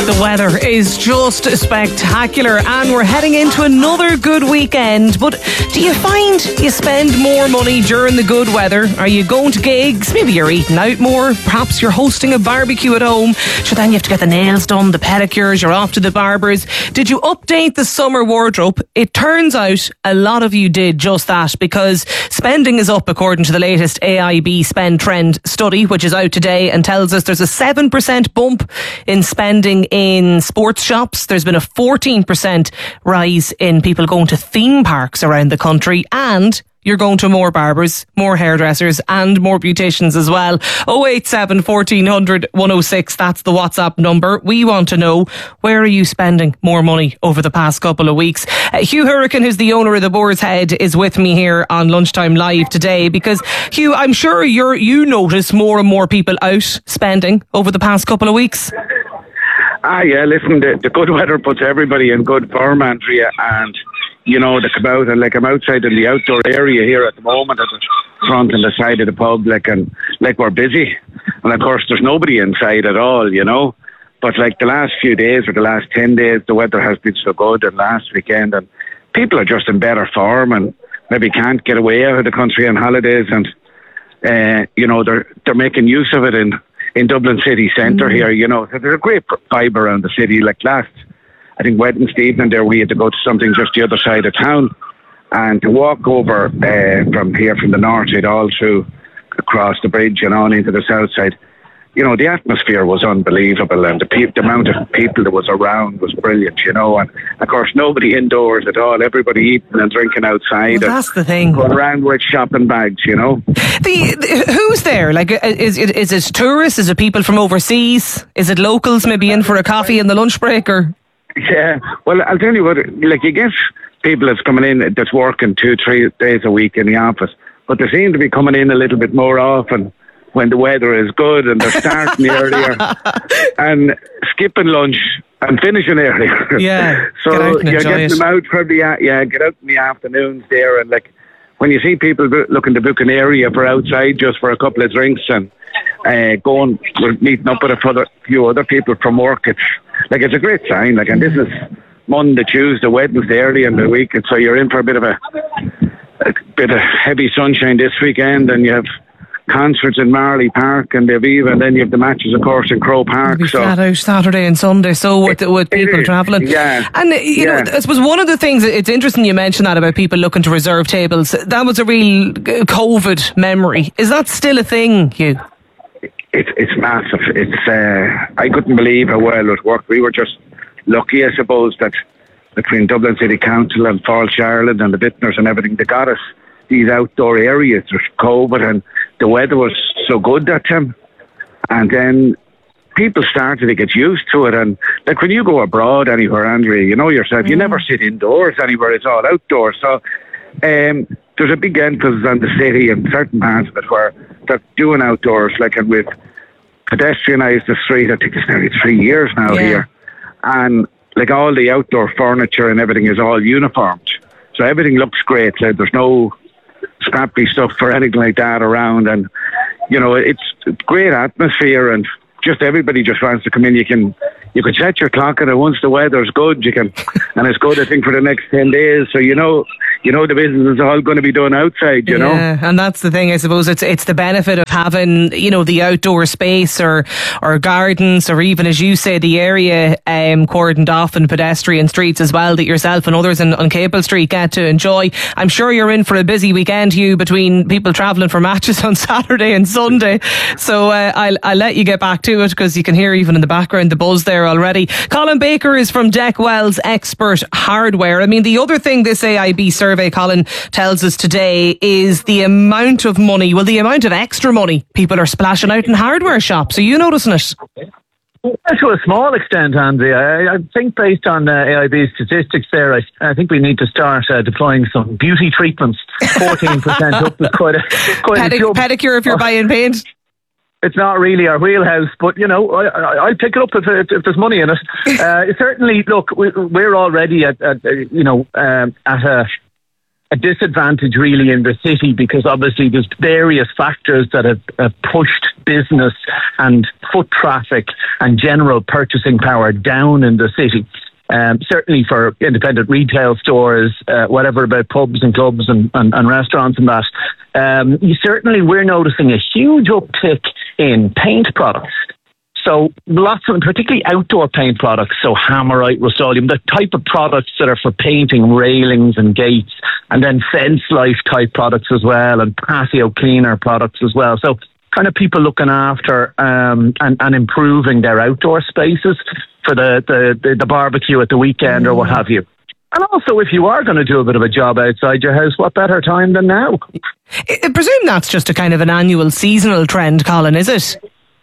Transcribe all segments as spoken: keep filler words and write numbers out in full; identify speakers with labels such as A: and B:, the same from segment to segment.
A: The weather is just spectacular and we're heading into another good weekend. But do you find you spend more money during the good weather? Are you going to gigs? Maybe you're eating out more. Perhaps you're hosting a barbecue at home. So then you have to get the nails done, the pedicures, you're off to the barbers. Did you update the summer wardrobe? It turns out a lot of you did just that, because spending is up according to the latest A I B Spend Trend study, which is out today and tells us there's a seven percent bump in spending in sports shops. There's been a fourteen percent rise in people going to theme parks around the country, and you're going to more barbers, more hairdressers and more beauticians as well. oh eight seven, fourteen hundred, one oh six, that's the WhatsApp number. We want to know, where are you spending more money over the past couple of weeks? Uh, Hugh Hurricane, who's the owner of the Boar's Head, is with me here on Lunchtime Live today, because Hugh, I'm sure you're, you notice more and more people out spending over the past couple of weeks.
B: Ah, yeah, listen, the, the good weather puts everybody in good form, Andrea, and, you know, they come out, and, like, I'm outside in the outdoor area here at the moment, at the front and the side of the pub, like, and, like, we're busy, and, of course, there's nobody inside at all, you know, but, like, the last few days, or the last ten days, the weather has been so good, and last weekend, and people are just in better form, and maybe can't get away out of the country on holidays, and, uh, you know, they're, they're making use of it in in Dublin city centre mm. here, you know. So there's a great vibe around the city. Like last, I think Wednesday evening there, we had to go to something just the other side of town, and to walk over uh, from here, from the north side, all through, across the bridge and on into the south side. You know, the atmosphere was unbelievable, and the, pe- the amount of people that was around was brilliant, you know, and of course nobody indoors at all, everybody eating and drinking outside.
A: Well, that's the thing.
B: Going around with shopping bags, you know.
A: The, the Who's there? Like, is, is, is it tourists? Is it people from overseas? Is it locals maybe in for a coffee in the lunch break? Or?
B: Yeah, well, I'll tell you what, like, you get people that's coming in that's working two, three days a week in the office, but they seem to be coming in a little bit more often when the weather is good, and they're starting earlier and skipping lunch and finishing earlier.
A: Yeah,
B: so you're getting them out for the yeah, get out in the afternoons there, and like when you see people looking to book an area for outside just for a couple of drinks and uh, going, we're meeting up with a few other people from work. It's like it's a great sign. Like, and this is Monday, Tuesday, Wednesday, early in the week, and so you're in for a bit of a, a bit of heavy sunshine this weekend, and you have concerts in Marley Park and the Aviva, and then you have the matches, of course, in Crow Park.
A: Be so flat out Saturday and Sunday, so with, it, with people travelling.
B: Yeah.
A: And, you
B: yeah.
A: know, I suppose one of the things, it's interesting you mentioned that about people looking to reserve tables. That was a real COVID memory. Is that still a thing, Hugh?
B: It's it's massive. It's uh, I couldn't believe how well it worked. We were just lucky, I suppose, that between Dublin City Council and Falls Ireland and the Vintners and everything, they got us these outdoor areas. There's COVID, and the weather was so good that time, and then people started to get used to it. And like when you go abroad anywhere, Andrea, you know yourself, mm. you never sit indoors anywhere, it's all outdoors. So um, there's a big emphasis on the city and certain parts of it where they're doing outdoors, like, and we've pedestrianised the street. I think it's nearly three years now yeah. here, and like all the outdoor furniture and everything is all uniformed, so everything looks great. So there's no scrappy stuff or anything like that around, and you know, it's a great atmosphere, and just everybody just wants to come in. You can you can set your clock on it once the weather's good, you can, and it's good, I think, for the next ten days. So you know, you know the business is all going to be done outside, you
A: yeah,
B: know.
A: And that's the thing, I suppose. It's it's the benefit of having, you know, the outdoor space or or gardens, or even, as you say, the area um, cordoned off and pedestrian streets as well, that yourself and others in, on Capel Street get to enjoy. I'm sure you're in for a busy weekend, Hugh, between people travelling for matches on Saturday and Sunday. So uh, I'll I'll let you get back to it, because you can hear even in the background the buzz there already. Colin Baker is from Deckwell's Expert Hardware. I mean, the other thing this A I B survey, Colin, tells us today is the amount of money, well, the amount of extra money people are splashing out in hardware shops. Are you noticing it?
C: To a small extent, Andrea. I, I think based on uh, A I B's statistics there, I, I think we need to start uh, deploying some beauty treatments. fourteen percent up is quite a quite
A: Pedic-
C: a jump.
A: Pedicure if you're oh. buying paint.
C: It's not really our wheelhouse, but, you know, I, I, I'll pick it up if, if, if there's money in it. Uh, certainly, look, we, we're already at, at you know, um, at a a disadvantage really in the city, because obviously there's various factors that have, have pushed business and foot traffic and general purchasing power down in the city. Um, certainly for independent retail stores, uh, whatever about pubs and clubs and, and, and restaurants and that. Um, you certainly, we're noticing a huge uptick in paint products. So lots of, particularly outdoor paint products, so Hammerite, Rust-Oleum, the type of products that are for painting railings and gates, and then Fence Life type products as well, and patio cleaner products as well. So kind of people looking after um, and, and improving their outdoor spaces for the, the, the, the barbecue at the weekend or what have you. And also, if you are going to do a bit of a job outside your house, what better time than now?
A: I presume that's just a kind of an annual seasonal trend, Colin, is it?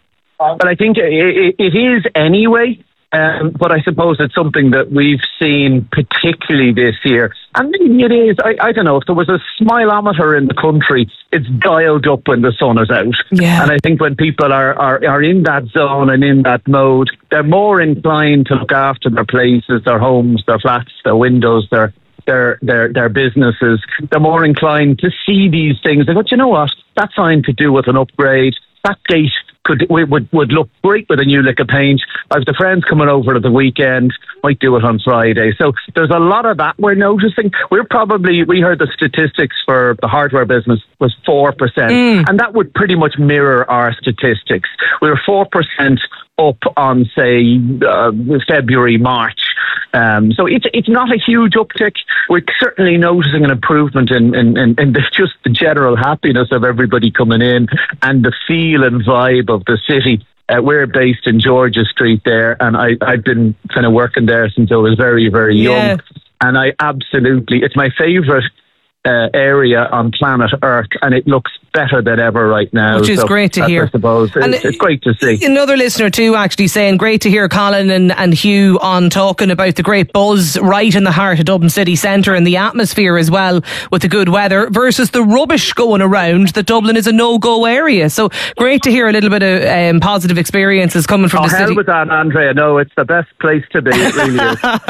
C: But I think it, it is anyway. Um, but I suppose it's something that we've seen particularly this year. And maybe it is, I, I don't know, if there was a smilometer in the country, it's dialed up when the sun is out.
A: Yeah.
C: And I think when people are, are, are in that zone and in that mode, they're more inclined to look after their places, their homes, their flats, their windows, their their their, their businesses. They're more inclined to see these things. They go, you know what, that's fine to do with an upgrade. That gate could would would look great with a new lick of paint. I've the friends coming over at the weekend, might do it on Friday. So there's a lot of that we're noticing. We're probably, we heard the statistics for the hardware business was four percent, mm. and that would pretty much mirror our statistics. We were four percent up on, say, uh, February, March. Um, so it's it's not a huge uptick. We're certainly noticing an improvement in, in, in, in the, just the general happiness of everybody coming in and the feel and vibe of the city. Uh, we're based in Georgia Street there, and I, I've been kind of working there since I was very, very
A: yeah.
C: young. And I absolutely, it's my favourite uh, area on planet Earth, and it looks better than ever right now.
A: Which is so great to hear.
C: I suppose it's, it, it's great to see.
A: Another listener too actually saying, great to hear Colin and, and Hugh on talking about the great buzz right in the heart of Dublin city centre and the atmosphere as well with the good weather versus the rubbish going around, that Dublin is a no-go area. So great to hear a little bit of um, positive experiences coming from
C: oh,
A: the city.
C: Hell with that, Andrea. No, it's the best place to be. It really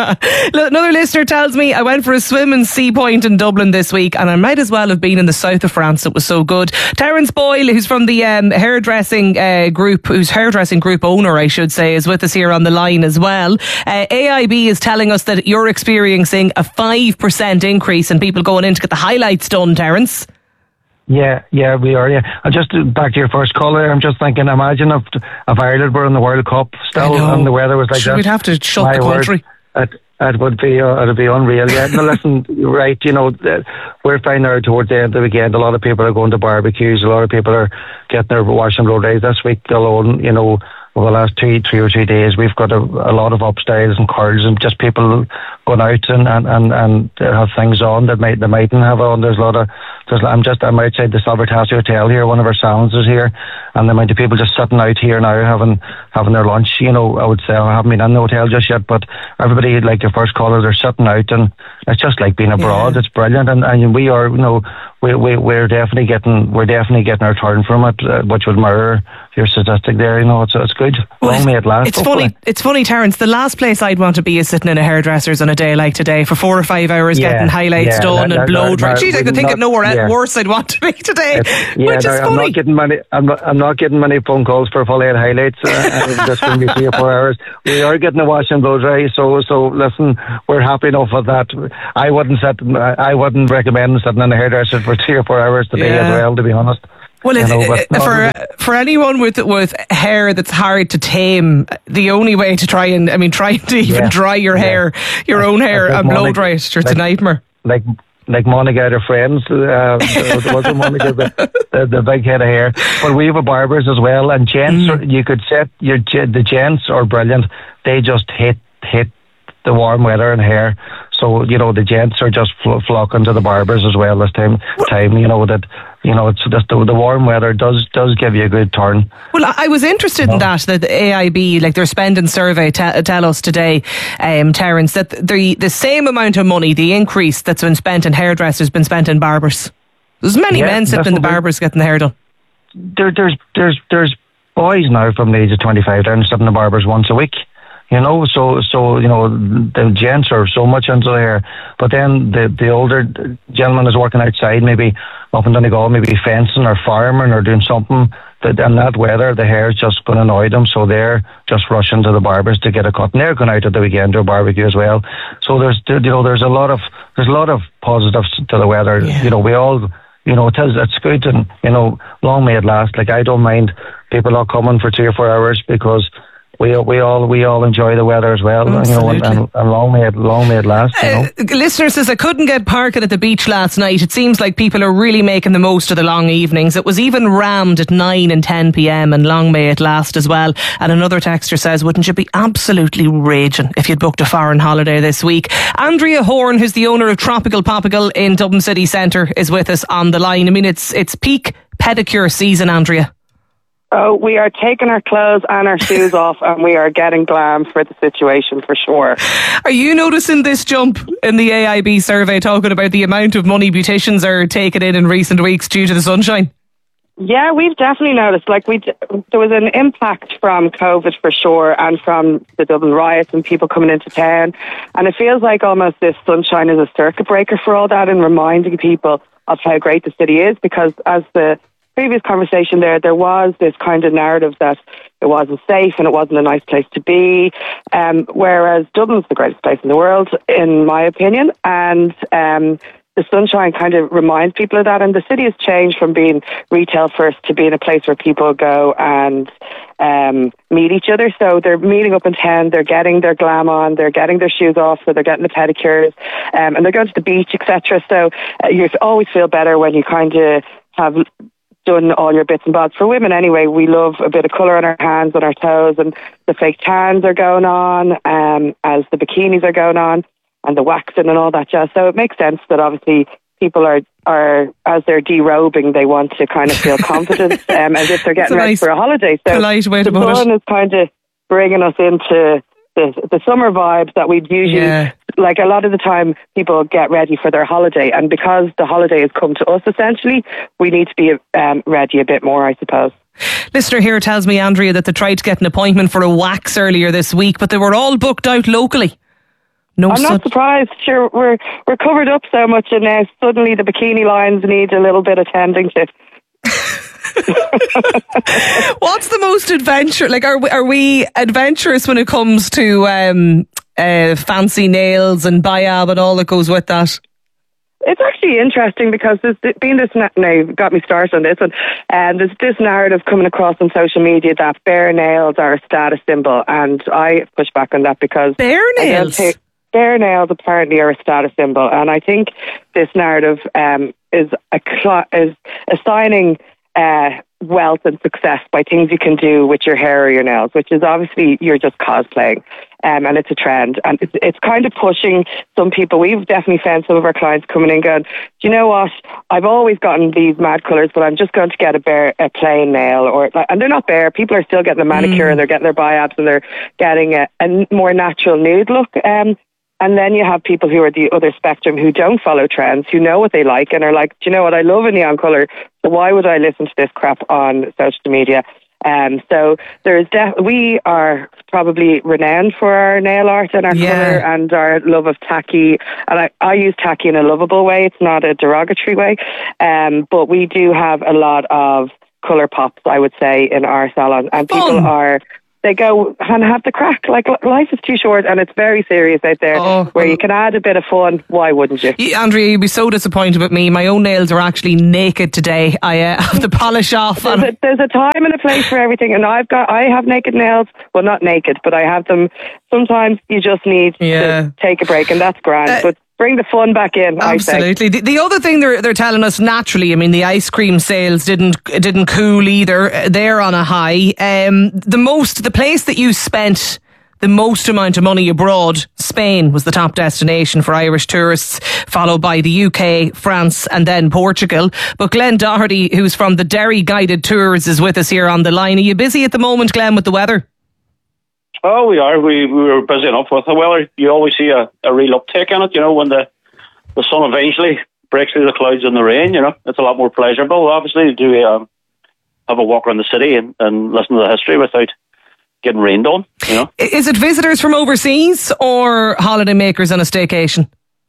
C: is.
A: Another listener tells me, I went for a swim in Sea Point in Dublin this week and I might as well have been in the south of France. It was so good. Terence Boyle, who's from the um, hairdressing uh, group, who's hairdressing group owner, I should say, is with us here on the line as well. Uh, A I B is telling us that you're experiencing a five percent increase in people going in to get the highlights done, Terence.
D: Yeah, yeah, we are, yeah. I just, back to your first call there, I'm just thinking, imagine if, if Ireland were in the World Cup still and the weather was like
A: sure,
D: that.
A: We'd have to shut
D: My
A: the country.
D: Word, it, it would be, uh, it'd be unreal, yeah. No, listen, right, you know, we're finding out towards the end of the weekend, a lot of people are going to barbecues, a lot of people are getting their wash and blow days this week alone, you know. Over the last two, three or three days, we've got a, a lot of upstyles and curls and just people going out and, and, and, and have things on that might they mightn't have on. There's a lot of, there's, I'm just, I'm outside the Salvatasi Hotel here, one of our salons is here, and the amount of people just sitting out here now having having their lunch, you know, I would say, I haven't been in the hotel just yet, but everybody, like your first caller, they're sitting out and it's just like being abroad. Yeah. It's brilliant, and, and we are, you know, we, we, we're definitely getting, we're definitely getting our turn from it, uh, which would mirror your statistic there, you know, it's, it's good.
A: Well,
D: Long may it last.
A: It's hopefully. funny, it's funny, Terence, the last place I'd want to be is sitting in a hairdresser's on a day like today for four or five hours yeah, getting highlights yeah,
D: that,
A: done
D: that,
A: and blow dry. Jeez, I could think
D: not,
A: of nowhere
D: yeah.
A: worse I'd want to be today.
D: It's, yeah,
A: which
D: no,
A: is
D: I'm
A: funny.
D: not getting many. I'm not. I'm not getting many phone calls for full head highlights. Uh, that's going to be three or four hours. We are getting a wash and blow dry. So, so listen, we're happy enough with that. I wouldn't sit. I wouldn't recommend sitting in a hairdresser for three or four hours today yeah. as well. To be honest.
A: Well, you know, it, for for anyone with with hair that's hard to tame, the only way to try and I mean, trying to even yeah. dry your yeah. hair, your own hair, like and blow Monica, dry it, it's like, a nightmare.
D: Like like Monica and her friends, uh, there wasn't Monica the, the, the big head of hair. But we have a barbers as well, and gents, mm. you could set your the gents are brilliant. They just hit hit the warm weather and hair. So, you know, the gents are just fl- flocking to the barbers as well this time. Time, you know, that, you know, it's just the, the warm weather does does give you a good turn.
A: Well, I was interested no. in that, that the A I B, like their spending survey, t- tell us today, um, Terence, that the the same amount of money, the increase that's been spent in hairdressers, been spent in barbers. There's many yeah, men sitting in the barbers getting the hair done.
D: There, there's there's there's boys now from the age of twenty-five down sitting in the barbers once a week. You know, so so you know the gents are so much into their hair, but then the the older gentleman is working outside, maybe up in Donegal, maybe fencing or farming or doing something. That in that weather, the hair is just going to annoy them, so they're just rushing to the barbers to get a cut. And they're going out at the weekend to a barbecue as well. So there's you know there's a lot of there's a lot of positives to the weather. Yeah. You know, we all. You know, it is, it's good, and, you know, long may it last. Like, I don't mind people not coming for three or four hours because we we all we all enjoy the weather as well. Absolutely. You know, and, and, and long may it long may it last. You know?
A: uh, listener says, I couldn't get parking at the beach last night. It seems like people are really making the most of the long evenings. It was even rammed at nine and ten p.m. and long may it last as well. And another texter says, wouldn't you be absolutely raging if you'd booked a foreign holiday this week? Andrea Horn, who's the owner of Tropical Popical in Dublin City Centre, is with us on the line. I mean, it's it's peak pedicure season, Andrea.
E: Oh, we are taking our clothes and our shoes off, and we are getting glam for the situation for sure.
A: Are you noticing this jump in the A I B survey talking about the amount of money beauticians are taking in in recent weeks due to the sunshine?
E: Yeah, we've definitely noticed. Like we, there was an impact from COVID for sure, and from the Dublin riots and people coming into town. And it feels like almost this sunshine is a circuit breaker for all that, and reminding people of how great the city is. Because as the previous conversation there, there was this kind of narrative that it wasn't safe and it wasn't a nice place to be, um, whereas Dublin's the greatest place in the world, in my opinion, and um, the sunshine kind of reminds people of that. And the city has changed from being retail first to being a place where people go and um, meet each other. So they're meeting up in town, they're getting their glam on, they're getting their shoes off, so they're getting the pedicures, um, and they're going to the beach, et cetera. So uh, you always feel better when you kind of have done all your bits and bobs. For women anyway, we love a bit of colour on our hands, on our toes, and the fake tans are going on um, as the bikinis are going on, and the waxing and all that jazz. So it makes sense that obviously people are, are as they're derobing, they want to kind of feel confident um, as if they're getting ready nice for a holiday. So
A: polite way to
E: the
A: put
E: sun
A: it.
E: is kind of bringing us into the, the summer vibes that we'd usually, yeah. like a lot of the time people get ready for their holiday, and because the holiday has come to us essentially, we need to be um, ready a bit more, I suppose.
A: Listener here tells me, Andrea, that they tried to get an appointment for a wax earlier this week, but they were all booked out locally. No,
E: I'm not surprised. Sure, we're we're covered up so much, and now suddenly the bikini lines need a little bit of tending to.
A: What's the most adventure? Like, are we, are we adventurous when it comes to um, uh, fancy nails and bayab and all that goes with that?
E: It's actually interesting because there's been this, now got me started on this one, and there's this narrative coming across on social media that bare nails are a status symbol, and I push back on that because
A: bare nails.
E: Think, bare nails apparently are a status symbol, and I think this narrative um, is a is assigning uh, wealth and success by things you can do with your hair or your nails, which is obviously you're just cosplaying, um, and it's a trend, and it's, it's kind of pushing some people. We've definitely found some of our clients coming in going, do you know what, I've always gotten these mad colours, but I'm just going to get a bare a plain nail, or and they're not bare. People are still getting a manicure mm. and they're getting their biabs and they're getting a, a more natural nude look. Um, And then you have people who are the other spectrum who don't follow trends, who know what they like and are like, do you know what, I love a neon colour, so why would I listen to this crap on social media? Um, so there's def- we are probably renowned for our nail art and our
A: yeah.
E: colour and our love of tacky. And I, I use tacky in a lovable way, it's not a derogatory way. Um, but we do have a lot of colour pops, I would say, in our salon. And people
A: Fun.
E: are... They go and have the crack. Like, life is too short and it's very serious out there, oh, where you can add a bit of fun. Why wouldn't you?
A: Yeah, Andrea, you'd be so disappointed with me. My own nails are actually naked today. I uh, have to polish off.
E: There's a, there's a time and a place for everything, and I've got I have naked nails. Well, not naked, but I have them. Sometimes you just need yeah. to take a break, and that's grand. Uh, but bring the fun back in.
A: Absolutely. The, the other thing they're they're telling us, naturally, I mean, the ice cream sales didn't didn't cool either. They're on a high. Um, the most, the place that you spent the most amount of money abroad, Spain was the top destination for Irish tourists, followed by the U K, France, and then Portugal. But Glenn Doherty, who's from the Derry Guided Tours, is with us here on the line. Are you busy at the moment, Glenn, with the weather?
F: Oh, we are. We we were busy enough with the weather. You always see a, a real uptick in it, you know, when the, the sun eventually breaks through the clouds in the rain, you know. It's a lot more pleasurable, obviously, to do, um, have a walk around the city and, and listen to the history without getting rained on. You know,
A: Is it visitors from overseas or holiday makers on a staycation?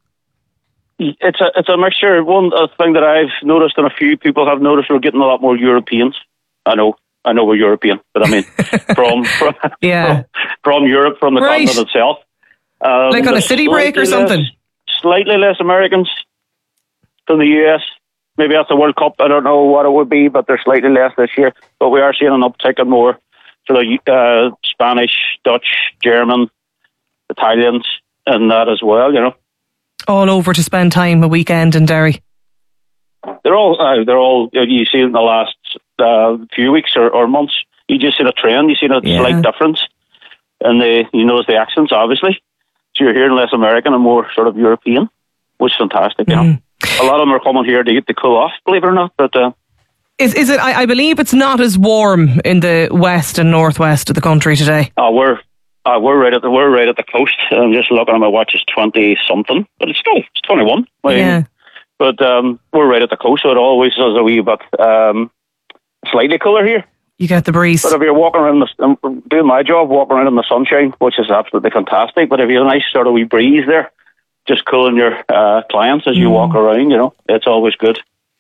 F: it's a it's a mixture. One uh, thing that I've noticed, and a few people have noticed, we're getting a lot more Europeans. I know, I know we're European, but I mean from from,
A: Yeah.
F: from, from Europe, from the
A: Right.
F: continent itself. Um,
A: Like on a
F: there's
A: city break or
F: slightly
A: something?
F: less- Slightly less Americans from the U S. Maybe that's the World Cup. I don't know what it would be, but there's slightly less this year. But we are seeing an uptick in more sort of uh, Spanish, Dutch, German, Italians, and that as well. You know,
A: All over to spend time a weekend in Derry.
F: they're all uh, they're all you see in the last uh, few weeks or, or months. You just see a trend. You see a
A: Yeah.
F: slight difference, and the you notice the accents obviously. So you're hearing less American and more sort of European, which is fantastic. You know,
A: Mm.
F: a lot of them are coming here to get to cool off, believe it or not. But uh,
A: Is is it? I, I believe it's not as warm in the west and northwest of the country today.
F: oh, we're uh, we're right at the we're right at the coast. I'm just looking at my watch; it's twenty something, but it's still it's twenty one.
A: Yeah.
F: But um, we're right at the coast, so it always is a wee bit um, slightly cooler here.
A: You get the breeze.
F: But if you're walking around, the, um, doing my job, walking around in the sunshine, which is absolutely fantastic. But if you have a nice sort of wee breeze there, just cooling your uh, clients as you
A: Mm.
F: walk around, you know, it's always good.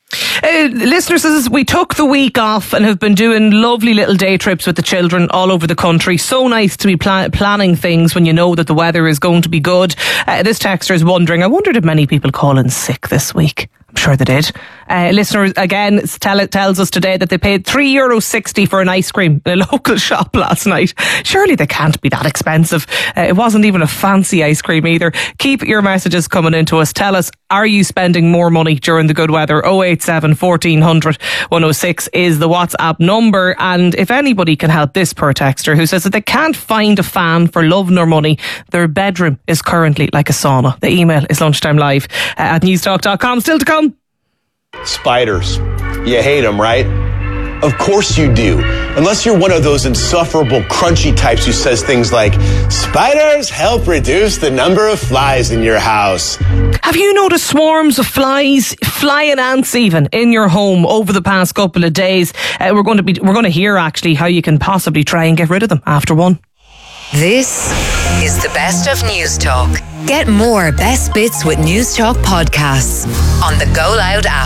A: Uh, listeners, as we took the week off and have been doing lovely little day trips with the children all over the country. So nice to be pla- planning things when you know that the weather is going to be good. Uh, this texter is wondering, I wonder did many people call in sick this week? I'm sure they did. Uh, listeners, again, tell, it tells us today that they paid three euro sixty for an ice cream in a local shop last night. Surely they can't be that expensive. Uh, it wasn't even a fancy ice cream either. Keep your messages coming into us. Tell us, are you spending more money during the good weather? oh eight seven, fourteen hundred, one oh six is the WhatsApp number. And if anybody can help this poor texter who says that they can't find a fan for love nor money, their bedroom is currently like a sauna. The email is lunchtime live uh, at newstalk dot com. Still to come.
G: Spiders. You hate them, right? Of course you do. Unless you're one of those insufferable, crunchy types who says things like, spiders help reduce the number of flies in your house.
A: Have you noticed swarms of flies, flying ants even, in your home over the past couple of days? Uh, we're going to be, we're going to hear actually how you can possibly try and get rid of them after one.
H: This is the best of News Talk. Get more best bits with News Talk podcasts on the Go Loud app.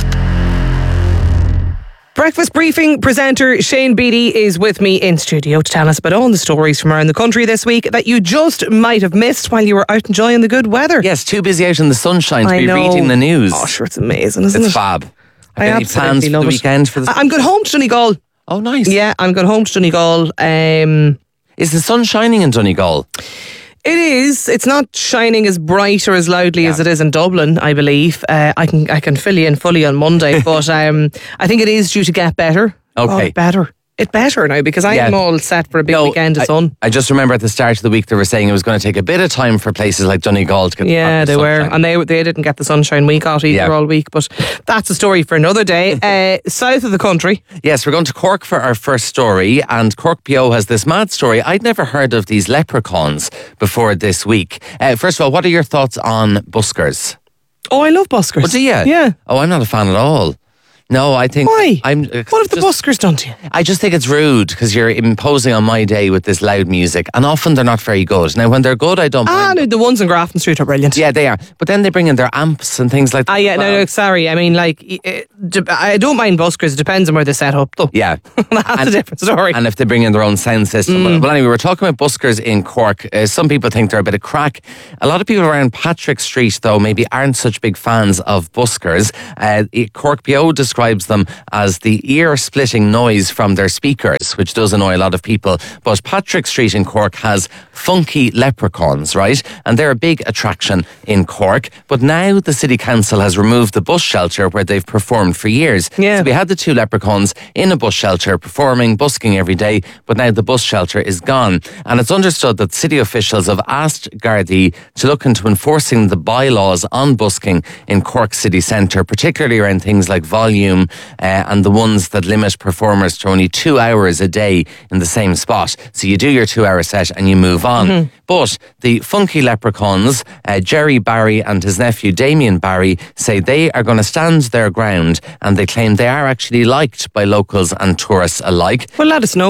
A: Breakfast briefing presenter Shane Beatty is with me in studio to tell us about all the stories from around the country this week that you just might have missed while you were out enjoying the good weather.
I: Yes, too busy out in the sunshine to
A: I
I: be
A: know.
I: reading the news.
A: Oh, sure, it's amazing, isn't
I: it's
A: it?
I: fab.
A: I
I: Any
A: absolutely
I: plans for
A: love
I: the
A: it.
I: weekend? For the...
A: I- I'm going home to Donegal.
I: Oh, nice.
A: Yeah, I'm going home to Donegal. Um,
I: Is the sun shining in Donegal?
A: It is. It's not shining as bright or as loudly
I: Yeah.
A: as it is in Dublin, I believe. Uh, I can I can fill you in fully on Monday, but um, I think it is due to get better.
I: Okay.
A: Oh, better. It's better now because I
I: Yeah.
A: am all set for a big
I: No,
A: weekend of
I: I,
A: sun.
I: I just remember at the start of the week they were saying it was going to take a bit of time for places like Donegal to get
A: Yeah,
I: the
A: they were.
I: sunshine.
A: And they they didn't get the sunshine we got either
I: Yeah.
A: all week, but that's a story for another day. uh, south of the country.
I: Yes, we're going to Cork for our first story, and Cork P O has this mad story. I'd never heard of these leprechauns before this week. Uh, first of all, what are your thoughts on buskers?
A: Oh, I love buskers.
I: Oh, do you?
A: Yeah.
I: Oh, I'm not a fan at all. No, I think...
A: Why?
I: I'm, uh,
A: What have the
I: just-
A: buskers done to you?
I: I just think it's rude because you're imposing on my day with this loud music, and often they're not very good. Now, when they're good, I don't
A: Ah,
I: mind.
A: no, the ones in Grafton Street are brilliant.
I: Yeah, they are. But then they bring in their amps and things like that.
A: Ah, yeah, no,
I: as well.
A: no, sorry. I mean, like, it, it, I don't mind buskers. It depends on where they're set up, though.
I: Yeah.
A: That's
I: And-
A: a different story.
I: And if they bring in their own sound system.
A: Mm.
I: But, but anyway, we're talking about buskers in Cork. Uh, some people think they're a bit of crack. A lot of people around Patrick Street, though, maybe aren't such big fans of buskers. Uh, it- Cork P O describes them as the ear-splitting noise from their speakers, which does annoy a lot of people. But Patrick Street in Cork has funky leprechauns, right? And they're a big attraction in Cork. But now the City Council has removed the bus shelter where they've performed for years.
A: Yeah.
I: So we had the two leprechauns in a bus shelter performing, busking every day, but now the bus shelter is gone. And it's understood that city officials have asked Gardaí to look into enforcing the bylaws on busking in Cork city centre, particularly around things like volume uh, and the ones that limit performers to only two hours a day in the same spot. So you do your two-hour set and you move on.
A: Mm-hmm.
I: But the funky leprechauns, uh, Jerry Barry and his nephew Damien Barry, say they are going to stand their ground, and they claim they are actually liked by locals and tourists alike.
A: Well, let us know.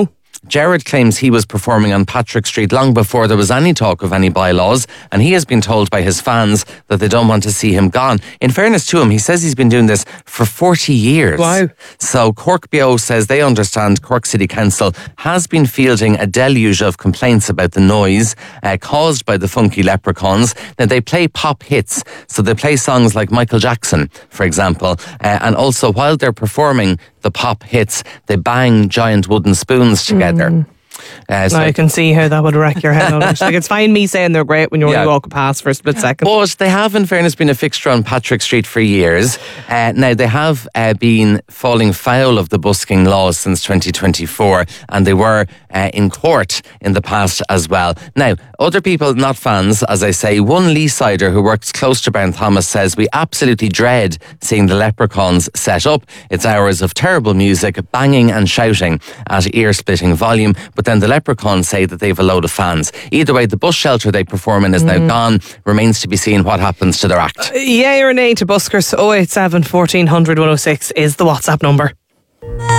I: Jared claims he was performing on Patrick Street long before there was any talk of any bylaws, and he has been told by his fans that they don't want to see him gone. In fairness to him, he says he's been doing this for forty years.
A: Wow.
I: So Cork B O says they understand Cork City Council has been fielding a deluge of complaints about the noise uh, caused by the Funky Leprechauns. Now, they play pop hits, so they play songs like Michael Jackson, for example, uh, and also while they're performing the pop hits, they bang giant wooden spoons together. Mm. Uh, so
A: I can see how that would wreck your head on it. Like, it's fine me saying they're great when you're
I: yeah.
A: only walking past for a split second.
I: But they have, in fairness, been a fixture on Patrick Street for years. Uh, now, they have uh, been falling foul of the busking laws since twenty twenty-four, and they were uh, in court in the past as well. Now, other people, not fans, as I say, one Leesider who works close to Brown Thomas says, we absolutely dread seeing the Leprechauns set up. It's hours of terrible music, banging and shouting at ear-splitting volume, but then the Leprechauns say that they have a load of fans. Either way, the bus shelter they perform in is mm. now gone. Remains to be seen what happens to their act.
A: Uh, yay or nay to buskers? oh eight seven, fourteen hundred, one oh six is the WhatsApp number.